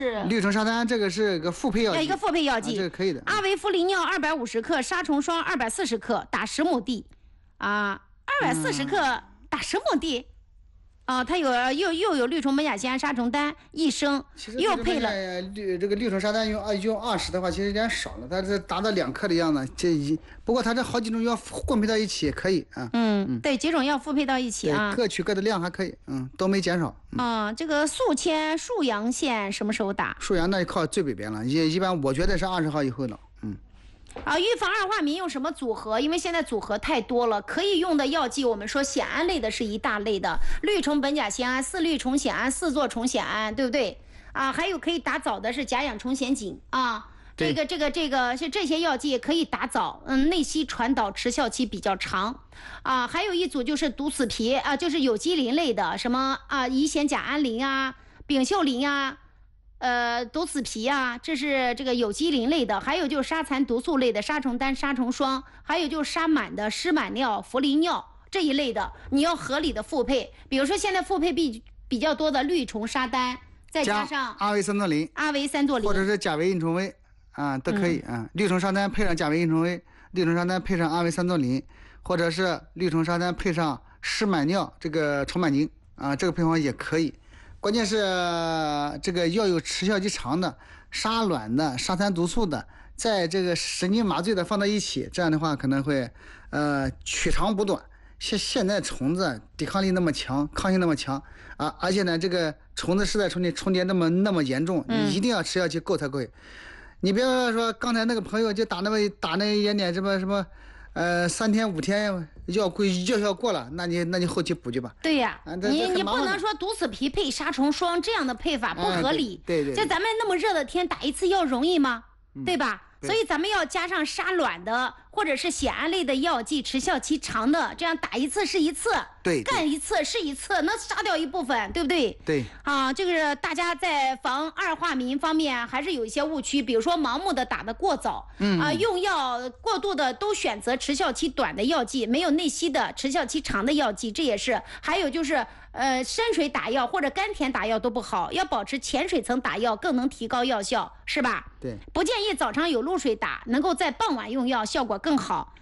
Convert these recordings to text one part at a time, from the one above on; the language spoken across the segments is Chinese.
氯虫沙丹这个是个复配药剂， 一个复配药剂， 这个可以的。 阿维夫林尿250克，杀虫霜240克，打10亩地，240克打10亩地。它又有氯虫苯甲酰胺杀虫丹1升，又配了这个氯虫沙丹用20的话，其实有点少了，它是达到2克的样子。不过它这好几种药混配到一起也可以啊。 对，几种药复配到一起啊， 各取各的量还可以，都没减少。 这个宿迁沭阳县什么时候打？ 沭阳那靠最北边了，一般我觉得是20号以后了。 预防二化民用什么组合？因为现在组合太多了，可以用的药剂，我们说酰胺类的是一大类的，氯虫苯甲酰胺、4氯虫酰胺、4唑虫酰胺，对不对？还有可以打枣的是甲氧虫酰碱这个是这些药剂可以打枣，内吸传导，持效期比较长还有一组就是毒死皮就是有机磷类的，什么乙酰甲胺磷丙溴磷毒死皮这是这个有机磷类的，还有就是杀残毒素类的杀虫丹、杀虫霜，还有就是杀螨的湿螨尿、茯苓尿这一类的，你要合理的复配。比如说现在复配比较多的氯虫沙丹，再加上阿维三唑啉，或者是甲维印虫威都可以氯虫沙丹配上甲维印虫威，氯虫沙丹配上阿维三唑啉，或者是氯虫沙丹配上湿螨尿这个虫螨精这个配方也可以。关键是这个要有持效期长的、杀卵的、杀残毒素的，在这个神经麻醉的放到一起，这样的话可能会取长补短。现在虫子抵抗力那么强，抗性那么强而且呢这个虫子是在重叠那么严重，你一定要持效期够才够。你别说刚才那个朋友就打那一点点什么3天5天药过了，那你后期补去吧。 对呀，你不能说毒死皮配杀虫霜这样的配法不合理。 对， 在咱们那么热的天打一次药容易吗？对吧？所以咱们要加上杀卵的或者是酰胺类的药剂，持效期长的，这样打一次是一次， 对， 干一次是一次，能杀掉一部分，对不对？ 对这个大家在防二化民方面还是有一些误区，比如说盲目的打得过早，用药过度的都选择持效期短的药剂，没有内吸的持效期长的药剂，这也是。还有就是深水打药或者甘甜打药都不好，要保持浅水层打药更能提高药效，是吧？ 对， 不建议早上有露水打，能够在傍晚用药效果更好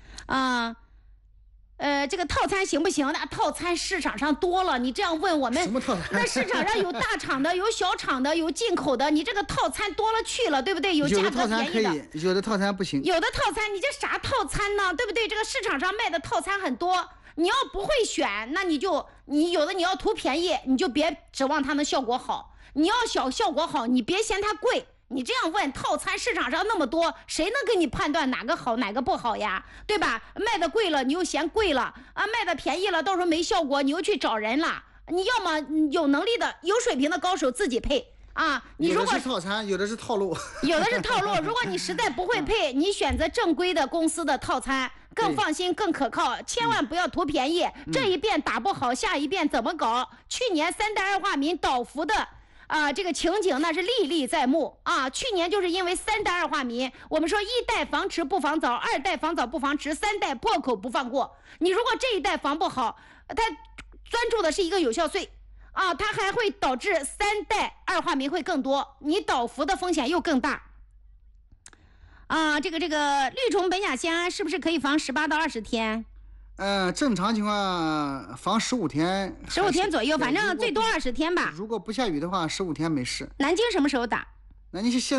这个套餐行不行？那套餐市场上多了，你这样问我们， 什么套餐？ 那市场上有大厂的，有小厂的，有进口的，你这个套餐多了去了，对不对？有价格便宜的， 有的套餐不行。 有的套餐你这啥套餐呢？对不对？这个市场上卖的套餐很多，你要不会选，那你有的你要图便宜，你就别指望它能效果好。你要效果好，你别嫌它贵。你这样问，套餐市场上那么多，谁能给你判断哪个好哪个不好呀？对吧？卖的贵了你又嫌贵了卖的便宜了到时候没效果你又去找人了。你要么有能力的有水平的高手自己配你如果有的是套餐，有的是套路如果你实在不会配你选择正规的公司的套餐更放心更可靠，千万不要图便宜这一遍打不好下一遍怎么搞？去年3代二化民倒伏的这个情景那是历历在目去年就是因为3代二化民，我们说1代防迟不防早，2代防早不防迟，3代破口不放过。你如果这一代防不好，它专注的是一个有效税它还会导致3代二化民会更多，你倒伏的风险又更大这个氯虫苯甲酰胺是不是可以防18到20天？ 正常情况防15天 ，15天左右，反正最多20天吧。 如果不下雨的话，15天没事。 南京什么时候打？ 南京现在